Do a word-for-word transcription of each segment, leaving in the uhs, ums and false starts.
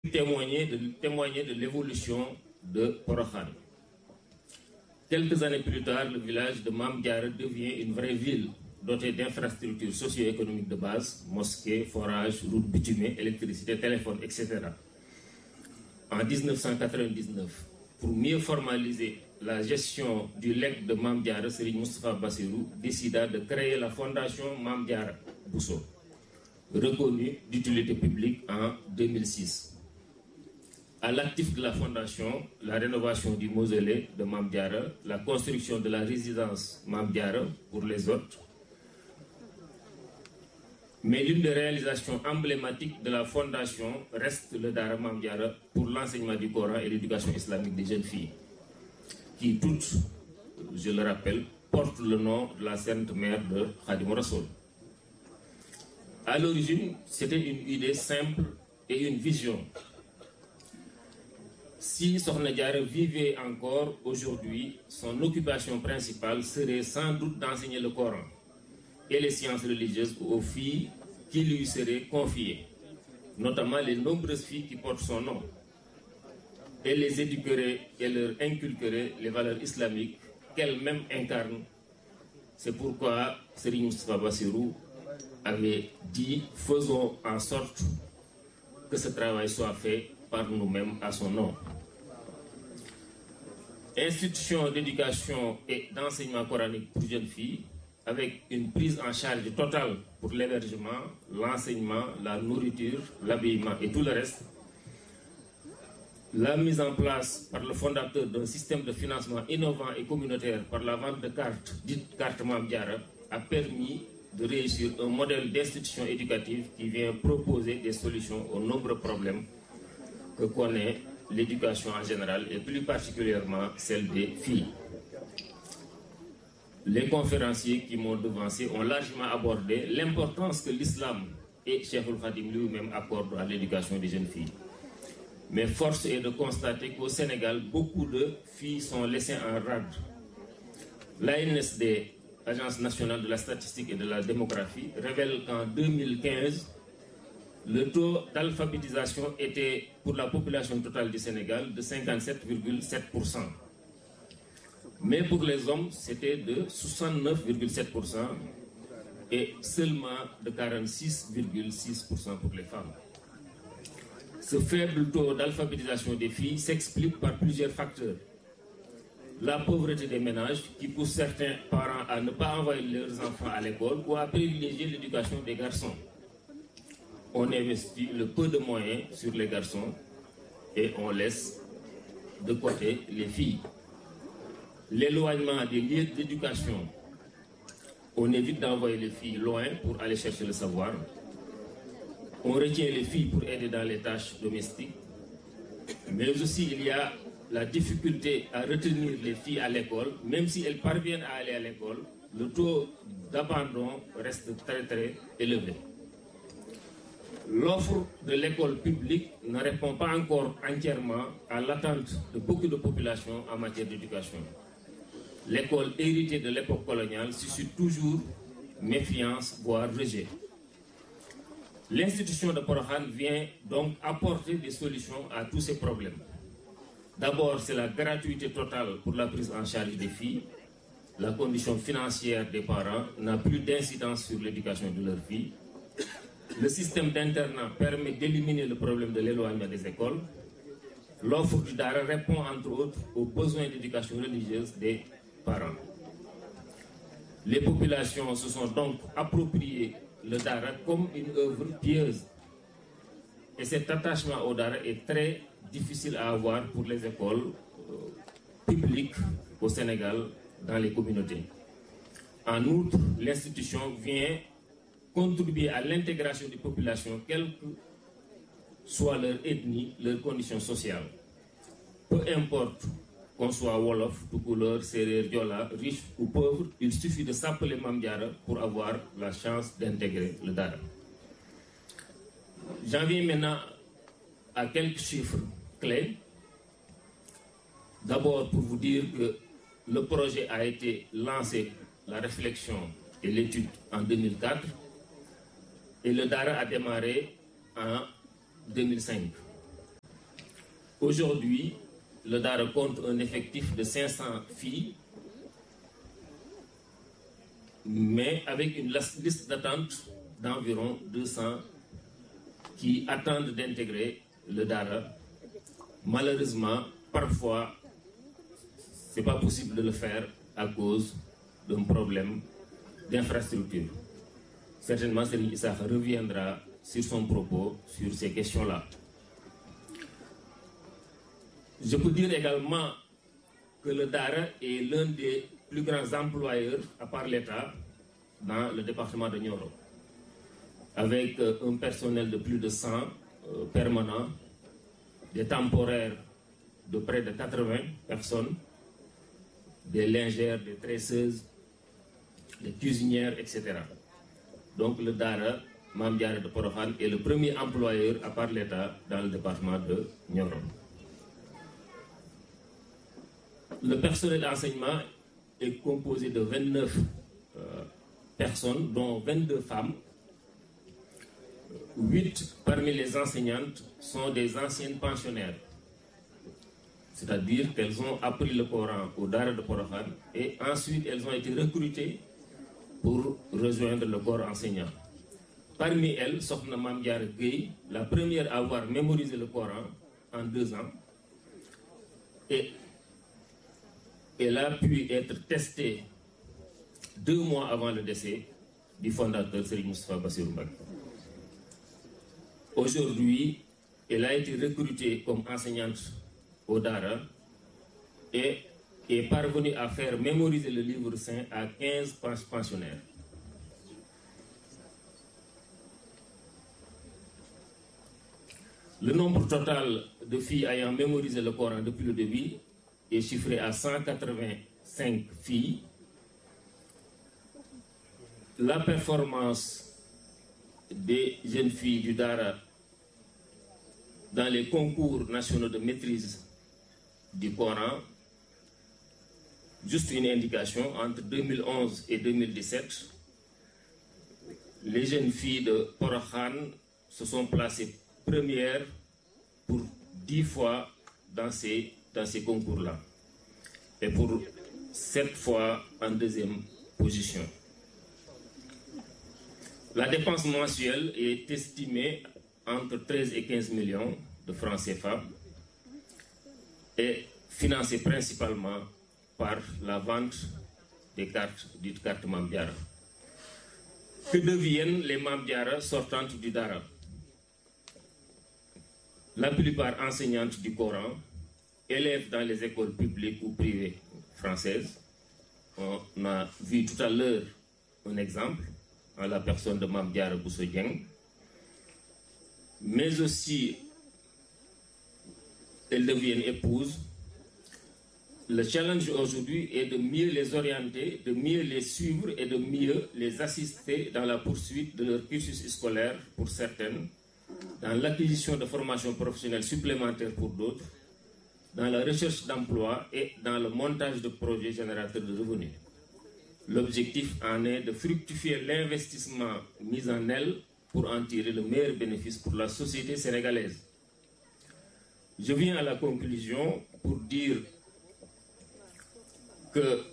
témoigner de, témoigner de l'évolution de Porokhan. Quelques années plus tard, le village de Mame Diarra devient une vraie ville dotée d'infrastructures socio-économiques de base, mosquées, forages, routes bitumées, électricité, téléphone, et cetera. En mille neuf cent quatre-vingt-dix-neuf, pour mieux formaliser la gestion du legs de Mame Diarra, Serigne Moustapha Bassirou décida de créer la fondation Mame Diarra Bousso, reconnue d'utilité publique en deux mille six. À l'actif de la fondation, la rénovation du mausolée de Mame Diarra, la construction de la résidence Mame Diarra pour les hôtes. Mais l'une des réalisations emblématiques de la fondation reste le Dara Mame Diarra pour l'enseignement du Coran et l'éducation islamique des jeunes filles, qui toutes, je le rappelle, portent le nom de la Sainte Mère de Khadim Rassoul. À l'origine, c'était une idée simple et une vision. Si Sokhna Diarra vivait encore aujourd'hui, son occupation principale serait sans doute d'enseigner le Coran et les sciences religieuses aux filles qui lui seraient confiées, notamment les nombreuses filles qui portent son nom. Elle les éduquerait et leur inculquerait les valeurs islamiques qu'elle-même incarne. C'est pourquoi Serigne Moustapha Bassirou avait dit « Faisons en sorte que ce travail soit fait par nous-mêmes à son nom ». Institution d'éducation et d'enseignement coranique pour jeunes filles, avec une prise en charge totale pour l'hébergement, l'enseignement, la nourriture, l'habillement et tout le reste. La mise en place par le fondateur d'un système de financement innovant et communautaire par la vente de cartes, dites cartes Mame Diarra, a permis de réussir un modèle d'institution éducative qui vient proposer des solutions aux nombreux problèmes que connaît l'éducation en général et plus particulièrement celle des filles. Les conférenciers qui m'ont devancé ont largement abordé l'importance que l'islam et Cheikhoul Khadim lui-même accordent à l'éducation des jeunes filles. Mais force est de constater qu'au Sénégal, beaucoup de filles sont laissées en rade. L'A N S D, Agence nationale de la statistique et de la démographie, révèle qu'en deux mille quinze, le taux d'alphabétisation était pour la population totale du Sénégal de cinquante-sept virgule sept pour cent. Mais pour les hommes, c'était de soixante-neuf virgule sept pour cent et seulement de quarante-six virgule six pour cent pour les femmes. Ce faible taux d'alphabétisation des filles s'explique par plusieurs facteurs. La pauvreté des ménages qui pousse certains parents à ne pas envoyer leurs enfants à l'école ou à privilégier l'éducation des garçons. On investit le peu de moyens sur les garçons et on laisse de côté les filles. L'éloignement des lieux d'éducation. On évite d'envoyer les filles loin pour aller chercher le savoir. On retient les filles pour aider dans les tâches domestiques. Mais aussi il y a la difficulté à retenir les filles à l'école. Même si elles parviennent à aller à l'école, le taux d'abandon reste très très élevé. L'offre de l'école publique ne répond pas encore entièrement à l'attente de beaucoup de populations en matière d'éducation. L'école héritée de l'époque coloniale suscite toujours méfiance, voire rejet. L'institution de Porokhan vient donc apporter des solutions à tous ces problèmes. D'abord, c'est la gratuité totale pour la prise en charge des filles. La condition financière des parents n'a plus d'incidence sur l'éducation de leurs filles. Le système d'internat permet d'éliminer le problème de l'éloignement des écoles. L'offre du Dara répond entre autres aux besoins d'éducation religieuse des parents. Les populations se sont donc appropriées le Dara comme une œuvre pieuse. Et cet attachement au Dara est très difficile à avoir pour les écoles euh, publiques au Sénégal, dans les communautés. En outre, l'institution vient contribuer à l'intégration des populations, quelle que soit leur ethnie, leurs conditions sociales. Peu importe qu'on soit Wolof, Toucouleur, Serer, Diola, riche ou pauvre, il suffit de s'appeler Mame Diarra pour avoir la chance d'intégrer le Dara. J'en viens maintenant à quelques chiffres clés. D'abord pour vous dire que le projet a été lancé, la réflexion et l'étude en deux mille quatre et le Dara a démarré en deux mille cinq. Aujourd'hui, le Dara compte un effectif de cinq cents filles, mais avec une liste d'attente d'environ deux cents qui attendent d'intégrer le Dara. Malheureusement, parfois, ce n'est pas possible de le faire à cause d'un problème d'infrastructure. Certainement, Serigne Issakha reviendra sur son propos sur ces questions-là. Je peux dire également que le Dara est l'un des plus grands employeurs, à part l'État, dans le département de Nioro, avec un personnel de plus de cent euh, permanents, des temporaires de près de quatre-vingts personnes, des lingères, des tresseuses, des cuisinières, et cetera. Donc le Dara Mame Diarra de Porokhane est le premier employeur, à part l'État, dans le département de Nioro. Le personnel d'enseignement est composé de vingt-neuf euh, personnes, dont vingt-deux femmes. huit parmi les enseignantes sont des anciennes pensionnaires. C'est-à-dire qu'elles ont appris le Coran au Dara de Porokhane et ensuite elles ont été recrutées pour rejoindre le corps enseignant. Parmi elles, Sokhna Mame Diarra Gueye, la première à avoir mémorisé le Coran en deux ans, et elle a pu être testée deux mois avant le décès du fondateur Serigne Moustapha Bassirou Mbacké. Aujourd'hui, elle a été recrutée comme enseignante au Dara et est parvenue à faire mémoriser le livre saint à quinze pensionnaires. Le nombre total de filles ayant mémorisé le Coran depuis le début est chiffré à cent quatre-vingt-cinq filles. La performance des jeunes filles du Dara dans les concours nationaux de maîtrise du Coran, juste une indication, entre deux mille onze et deux mille dix-sept, les jeunes filles de Porokhane se sont placées premières pour dix fois dans ces, dans ces concours-là, et pour sept fois en deuxième position. La dépense mensuelle est estimée entre treize et quinze millions de francs C F A et financée principalement par la vente des cartes, dites cartes Mame Diarra. Que deviennent les Mame Diarra sortantes du Dara? La plupart enseignantes du Coran, élèves dans les écoles publiques ou privées françaises. On a vu tout à l'heure un exemple en la personne de Mame Diarra Bousso Dieng, mais aussi elles deviennent épouses. Le challenge aujourd'hui est de mieux les orienter, de mieux les suivre et de mieux les assister dans la poursuite de leur cursus scolaire pour certaines, dans l'acquisition de formations professionnelles supplémentaires pour d'autres, dans la recherche d'emploi et dans le montage de projets générateurs de revenus. L'objectif en est de fructifier l'investissement mis en elles pour en tirer le meilleur bénéfice pour la société sénégalaise. Je viens à la conclusion pour dire que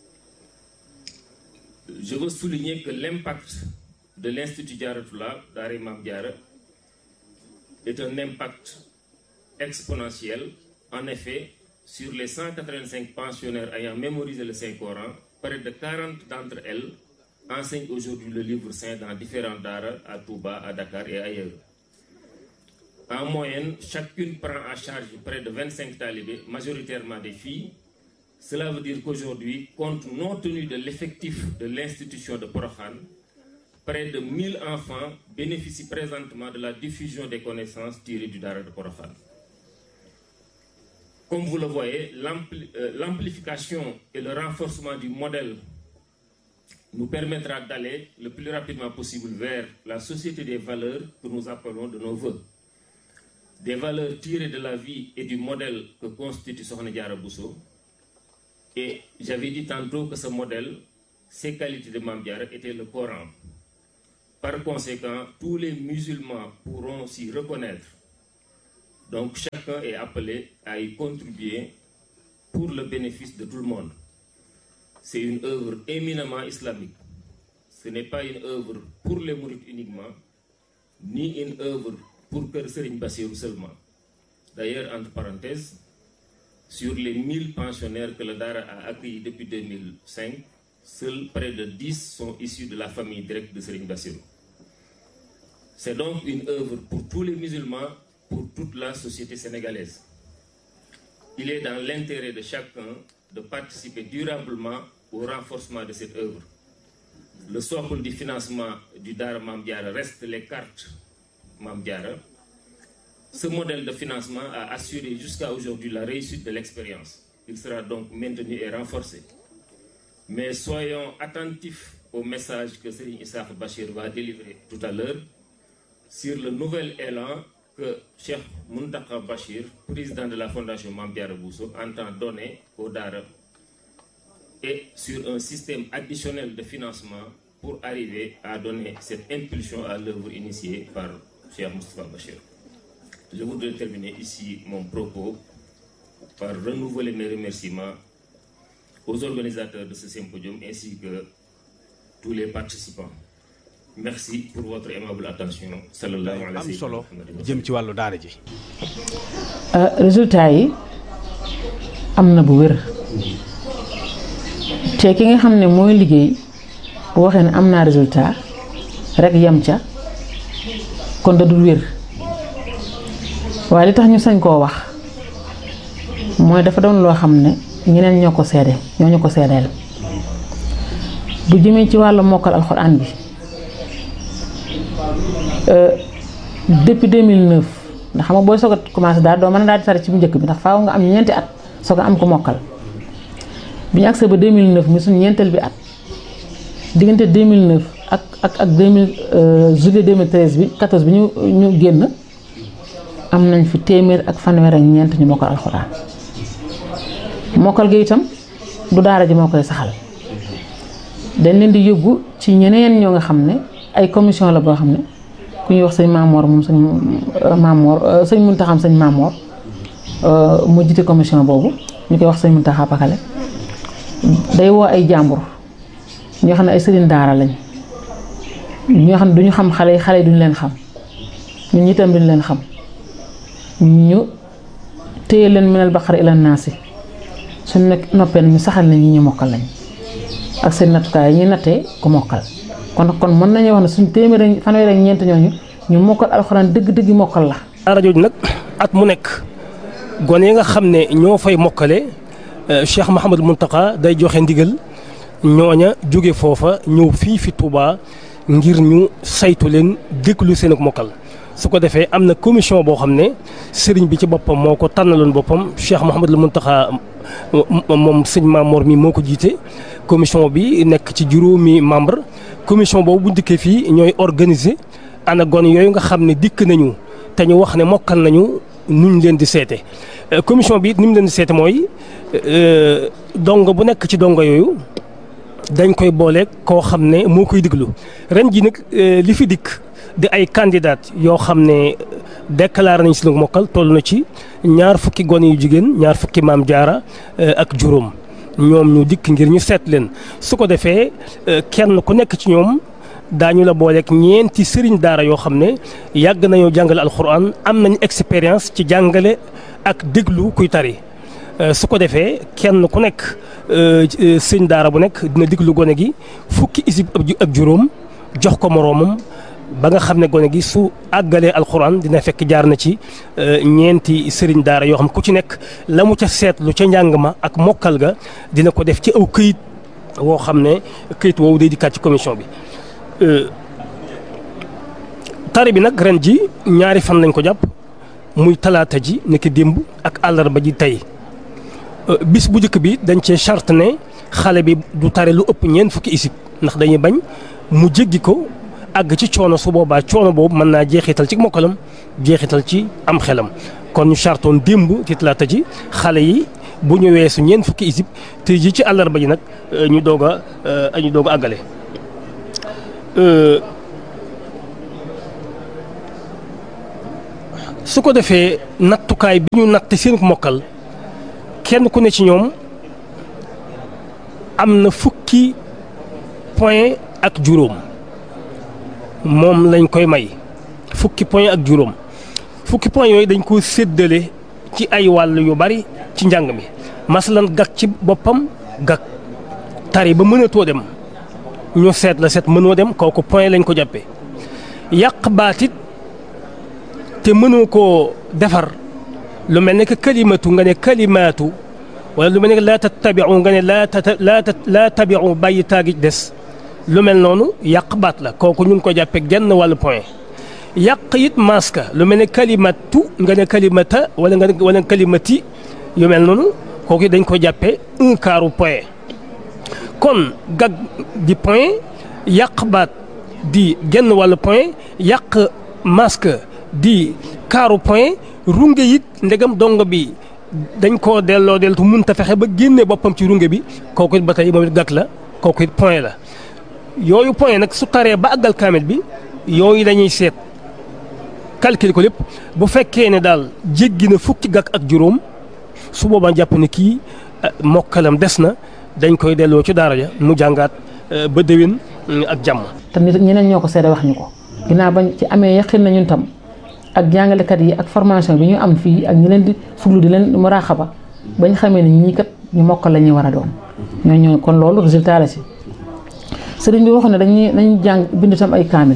je veux souligner que l'impact de l'Institut Diarratoulah Daara Mame Diarra est un impact exponentiel. En effet, sur les cent quatre-vingt-cinq pensionnaires ayant mémorisé le Saint-Coran, près de quarante d'entre elles enseignent aujourd'hui le livre saint dans différents daara à Touba, à Dakar et ailleurs. En moyenne, chacune prend en charge près de vingt-cinq talibés, majoritairement des filles. Cela veut dire qu'aujourd'hui, compte non tenu de l'effectif de l'institution de Porokhane, près de mille enfants bénéficient présentement de la diffusion des connaissances tirées du Dara de Porokhane. Comme vous le voyez, l'ampli euh, l'amplification et le renforcement du modèle nous permettra d'aller le plus rapidement possible vers la société des valeurs que nous appelons de nos voeux. Des valeurs tirées de la vie et du modèle que constitue Sokhna Diarra Bousso. Et j'avais dit tantôt que ce modèle, ses qualités de Mame Diarra étaient le Coran. Par conséquent, tous les musulmans pourront s'y reconnaître. Donc chacun est appelé à y contribuer pour le bénéfice de tout le monde. C'est une œuvre éminemment islamique. Ce n'est pas une œuvre pour les mourides uniquement, ni une œuvre pour Kër Serigne Bassirou seulement. D'ailleurs, entre parenthèses, sur les mille pensionnaires que le Dara a accueillis depuis deux mille cinq, seuls près de dix sont issus de la famille directe de Serigne Bassirou. C'est donc une œuvre pour tous les musulmans, pour toute la société sénégalaise. Il est dans l'intérêt de chacun de participer durablement au renforcement de cette œuvre. Le socle du financement du Dara Mame Diarra reste les cartes Mame Diarra. Ce modèle de financement a assuré jusqu'à aujourd'hui la réussite de l'expérience. Il sera donc maintenu et renforcé. Mais soyons attentifs au message que Serigne Issakha Bachir va délivrer tout à l'heure sur le nouvel élan que Cheikh Mountakha Bachir, président de la Fondation Mame Diarra Bousso, entend donner au Dara et sur un système additionnel de financement pour arriver à donner cette impulsion à l'œuvre initiée par Cheikh Moustapha Bachir. Je voudrais terminer ici mon propos par renouveler mes remerciements aux organisateurs de ce symposium ainsi que tous les participants. Merci pour votre aimable attention. Sallallahu alayhi wa sallam. am solo jëm ci wàllu daara ji. résultat yi am na bu wér te ki nga xam ne mooy liggéey bu waxee ne am naa résultat rek yem ca kon da dul wér waaye li tax ñu sañ koo wax mooy dafa doon loo xam ne ñeneen ñoo ko seede ñoo ñu ko seedeel bu jëmee ci wàllu mokkal alxuraan bi depuis deux mille neuf ndax xam nga booy soog a commencé daal doo mën a daal di tari ci bu njëkk bi ndax faaw nga am ñeenti at soog a am ko mokkal bi ñu agsee ba deux mille neuf mi suñu ñeenteel bi at diggante deux mille neuf ak ak ak deux mille juillet deux mille treize bi quatorze bi ñu ñu génn am nañ fi téeméer ak fanweer ak ñeent ñu mokkal alxuraan mokkal gi itam du daara ji moo koy saxal dañ leen di yóbbu ci ñeneen ñoo nga xam ne ay commission la boo xam ne ku ñuy wax sëñ Mamor moom sëñ Mamor sëñ Muntaxa sëñ Mamor moo jiite commission boobu ñu koy wax sëñ Muntaxa Pakale day woo ay jàmbur ñoo xam ne ay sëriñ daara lañ ñoo xam ne duñu xam xale yi xale yi duñu leen xam ñun ñi itam duñu leen xam ñu téye leen minal baqara ila naasi suñ nekk noppee ñu saxal na ñi ñu mokkal lañ ak seen nattukaay yi ñuy nattee ku mokkal kon kon mën nañu wax ne suñ téeméer fanweer ak ñeent ñooñu ñu mokkal alxuraan dëgg-dëgg mokkal la. daara jooju nag at mu nekk gone yi nga xam ne ñoo fay mokkale Cheikh Mouhamadou Mountakha day joxe ndigal ñooña jóge foofa ñëw fii fi Touba ngir ñu saytu leen déglu seen ak mokkal. su ko defee am na commission boo xam ne sëriñ bi ci boppam moo ko tànnaloon boppam Cheikh Mouhamadou Mountakha moom sëñ Mamor mi moo ko jiite commission bi nekk ci juróomi membre commission boobu bu dikkee fii ñooy organiser ana gone yooyu nga xam ne dikk nañu te ñu wax ne mokkal nañu nuñ leen di seete commission bi it ni mu leen di seete mooy dongo bu nekk ci dongo yooyu dañ koy boole koo xam ne moo koy diglu ren ji nag li fi dikk di ay candidat yoo xam ne déclaré nañ si lu mokkal toll na ci ñaar fukki gone yu jigéen ñaar fukki Maam Jaara ak juróom ñoom ñu dikk ngir ñu seet leen su ko defee kenn ku nekk ci ñoom daañu la booleeg ñeenti sëriñ daara yoo xam ne yàgg nañoo jàngale alxuraan am nañ expérience ci jàngale ak déglu kuy tari su ko defee kenn ku nekk sëriñ daara bu nekk dina déglu gone gi fukki isib ak juróom jox ko moroomam ba nga xam ne gone gi su àggalee alxuraan dina fekk jaar na ci ñeenti sëriñ daara yoo xam ku ci nekk la mu ca seetlu ca njàng ma ak mokkal ga dina ko def ci aw këyit woo xam ne këyit woowu day dikkaat ci commission bi. tari bi nag ren ji ñaari fan lañ ko jàpp muy talaata ji nekk démb ak àllarba ji tey bis bu njëkk bi dañ cee charte ne xale bi du tari lu ëpp ñeent fukki isib ndax dañuy bañ mu jéggi ko. àgg ci coono su boobaa coono boobu mën naa jeexital ci mokkalam jeexital ci am xelam kon ñu chartoon démb ci talaata ji xale yi bu ñu weesu ñeent fukki isib te ji ci àllarba ji nag ñu doog a ñu doog a àggale. su ko defee nattukaay bi ñu natt seen mokkal kenn ku ne ci ñoom am na fukki point ak juróom moom lañ koy may fukki point ak juróom fukki point yooyu dañ ko séddale ci ay wàll yu bari ci njàng mi masalan gag ci boppam gag tari ba mënatoo dem ñu seet la seet mënoo dem kooku point lañ ko jàppee yàq baatit te mënoo koo defar lu mel ne que kalimatu nga ne kalimaatu wala lu mel ne que laa tattabiu nga ne laa tata laa laa tabiu bàyyi taagi des lu mel noonu yàq baat la kooku ñu ngi ko jàppee genn wàllu point yàq it maska lu mel ne kalimatu nga ne kalimata wala nga ne wala kalimati yu mel noonu kooku dañ ko jàppee un quart point kon gag di point yàq baat di genn wàllu point yàq masque di quart point runge it ndegam dongo bi dañ koo delloo deltu mënta fexe ba génne boppam ci runge bi kooku it ba tey moom it gag la kooku it point la yooyu point nag su taree ba àggal kaamil bi yooyu dañuy seet calcul ko lépp bu fekkee ne daal jéggi na fukki gag ak juróom su boobaa jàpp ne kii mokkalam des na dañ koy delloo ci daara ja mu jàngaat ba déwén ak jàmm. te nit ñeneen ñoo ko seede wax ñu ko ginnaaw bañ ci amee yaqin na ñun tam ak jàngalekat yi ak formation bi ñu am fii ak ñi leen di fuglu di leen muraaxaba bañ xamee ne ñii kat ñu mokkal la ñuy war a doon ñoo ñoo kon loolu résultat la si sëriñ bi waxoon ne dañuy dañuy jàng bind tam ay kaamil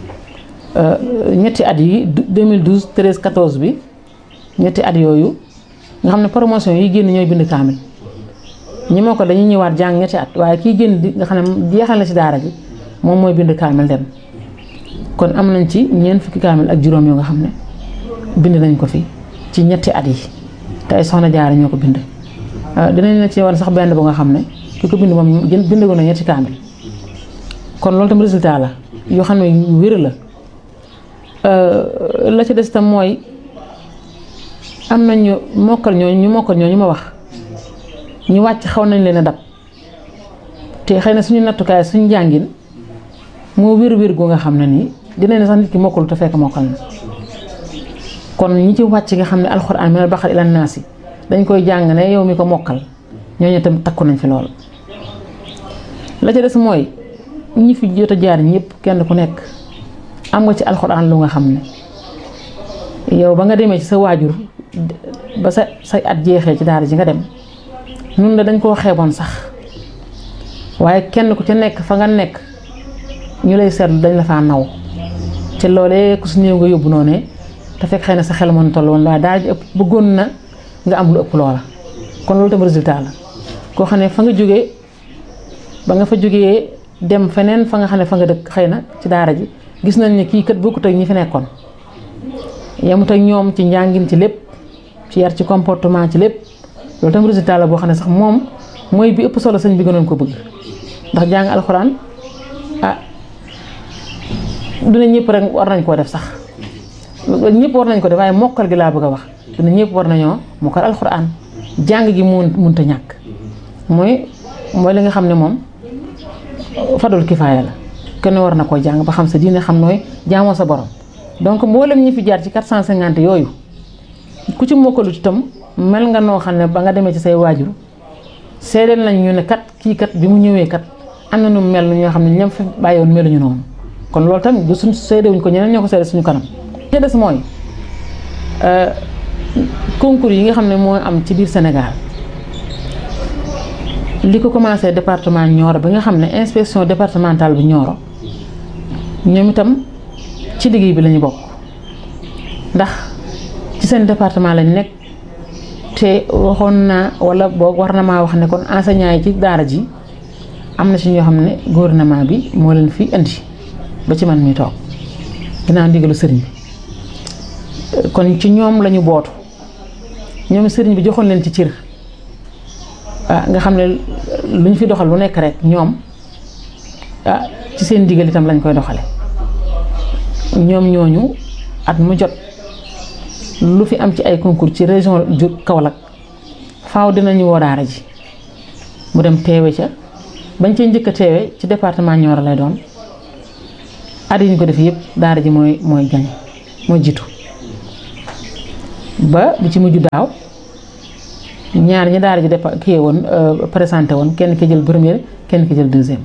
ñetti at yi deux mille douze treize quatorze bi ñetti at yooyu nga xam ne promotion yi génn ñooy bind kaamil ñi moo ko dañuy ñëwaat jàng ñetti at waaye kii génn di nga xam ne jeexal na ci daara ji moom mooy bind kaamil dem kon am nañ ci ñeent fukki kaamil ak juróom yoo nga xam ne bind nañ ko fi ci ñetti at yi te ay soxna jaara ñoo ko bind dinañ la ci war sax benn bu nga xam ne ki ko bind moom bind ko na ñetti kaamil kon loolu tam résultat la yoo xam ne yu wér la la ci des tam mooy am nañu mokkal ñooñu ñu mokkal ñooñu ma wax ñu wàcc xaw nañ leen a dab te xëy na suñu nattukaay suñu jàngin moo wér wér gu nga xam ne nii dina ne sax nit ki mokkul te fekk mokkal na kon ñi ci wàcc nga xam ne alxuraan minal baqara ilan naasi dañ koy jàng ne yow mi ko mokkal ñooñu itam takku nañ fi lool. la ca des mooy ñi fi jot a jaar ñëpp kenn ku nekk am nga ci alxuraan lu nga xam ne yow ba nga demee ci sa waajur ba sa say at jeexee ci daara ji nga dem ñun de dañ koo xeeboon sax waaye kenn ku ca nekk fa nga nekk ñu lay seetlu dañ la faa naw te loolee ku su néew nga yóbbu noonu te fekk xëy na sa xel mën toll woon waaye daara ji ëpp bëggoon na nga am lu ëpp loola kon loolu tam résultat la koo xam ne fa nga jógee ba nga fa jógee dem feneen fa nga xam ne fa nga dëkk xëy na ci daara ji gis nañ ne kii kat bokkut ak ñi fi nekkoon yemut ak ñoom ci njàngin ci lépp ci yar ci comportement ci lépp loolu tam résultat la boo xam ne sax moom mooy bi ëpp solo sëñ bi gënoon ko bëgg ndax jàng alxuraan ah dina ñëpp rek war nañ koo def sax ñëpp war nañ ko def waaye mokkal gi laa bëgg a wax dina ñëpp war nañoo mokkal alxuraan jàng gi mun munta ñàkk mooy mooy li nga xam ne moom fadul kifaaya la kenn war na koo jàng ba xam sa diine xam nooy jaamoo sa borom donc mboolem ñi fi jaar ci quatre cent cinquante yooyu ku ci mokkalut itam mel nga noo xam ne ba nga demee ci say waajur seedeel nañ ñu ne kat kii kat bi mu ñëwee kat am na nu mel ñoo xam ne ñoom fi bàyyiwoon meluñu noonu kon loolu tamit du suñ seedewuñ ko ñeneen ñoo ko seede suñu kanam. te des mooy concours yi nga xam ne moo am ci biir Sénégal li ko commencé département Nioro bi nga xam ne inspection départementale bu Nioro ñoom itam ci liggéey bi la ñu bokk ndax ci seen département lañ nekk te waxoon naa wala boog war na maa wax ne kon enseignants yi ci daara ji am na ci ñoo xam ne gouvernement bi moo leen fi indi ba ci man mi toog dinaa ndigalu sëriñ bi kon ci ñoom lañu bootu ñoom sëriñ bi joxoon leen ci cër ah nga xam ne lu ñu fi doxal lu nekk rek ñoom ah ci seen ndigal itam lañ koy doxale ñoom ñooñu at mu jot lu fi am ci ay concours ci région ju Kaolack faaw dinañu woo daara ji mu dem teewe ca bañ cee njëkk a teewe ci département Nioro lay doon at yi ñu ko def yëpp daara ji mooy mooy gañ mooy jiitu ba bi ci mujj daaw ñaar ñi daara ji dépa kii woon présenté woon kenn ki jël première kenn ki jël deuxième.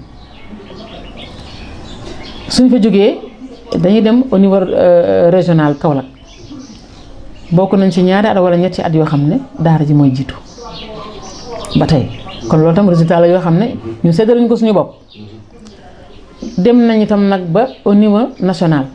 suñ fa jógee dañuy dem au niveau régional Kaolack bokk nañ ci ñaari at wala ñetti at yoo xam ne daara ji mooy jiitu ba tey kon loolu tam résultat la yoo xam ne ñu séddale ko suñu bopp. dem nañ itam nag ba au niveau national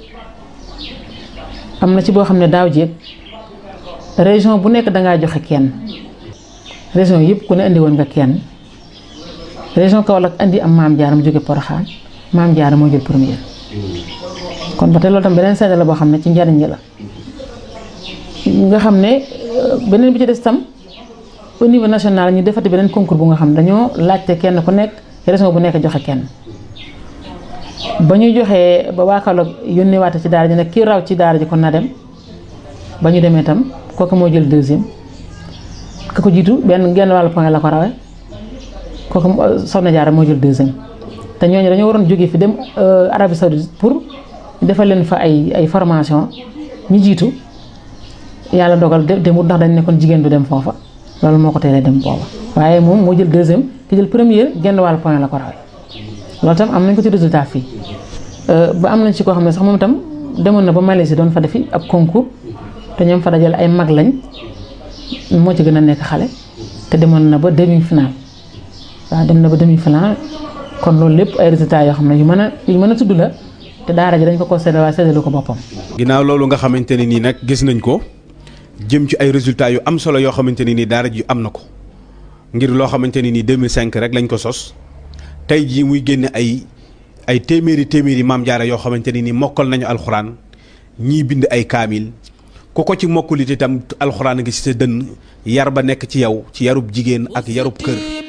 am na ci boo xam ne daaw jéeg région bu nekk dangaa joxe kenn région yëpp ku ne indi woon nga kenn région Kaolack indi am Maam Jaara mu jóge Porokhane Maam Jaara moo jël première kon ba tey loolu tam beneen seede la boo xam ne ci njariñ la nga xam ne beneen bi ci des tam au niveau national ñu defati beneen concours bu nga xam ne dañoo laajte kenn ku nekk région bu nekk joxe kenn ba ñu joxee ba waa Kaolack yónnee waate ci daara ji nag kii raw ci daara ji kon na dem ba ñu demee tam kooku moo jël deuxième ka ko jiitu benn genn wàllu point la ko rawee kooku Soxna Jaara moo jël deuxième te ñooñu dañoo waroon jógee fi dem Arabie Saoudite pour defal leen fa ay ay formation ñi jiitu yàlla dogal demut ndax dañ nekkoon jigéen du dem foofa loolu moo ko teelee dem booba waaye moom moo jël deuxième ki jël première genn wàllu point la ko rawee loolu tam am nañ ko ci résultat fii ba am nañ ci koo xam ne sax moom itam demoon na ba Malaisie doon fa defi ab concours te ñoom fa dajale ay mag lañ moo ci gën a nekk xale te demoon na ba demi final waaw dem na ba demi final kon loolu lépp ay résultats yoo xam ne yu mën a yu mën a tudd la te daara ji dañ ko ko séddale waaye séddalu ko boppam. ginnaaw loolu nga xamante ne nii nag gis nañ ko jëm ci ay résultats yu am solo yoo xamante ne nii daara ji am na ko ngir loo xamante ne nii deux mille cinq rek lañ ko sos tey jii muy génne ay ay téeméeri téeméeri Maam Jaara yoo xamante ne nii mokkal nañu alxuraan ñii bind ay kaamil ku ko ci mokkulit itam alxuraan a ngi ci sa dënn yar ba nekk ci yow ci yarub jigéen ak yarub kër.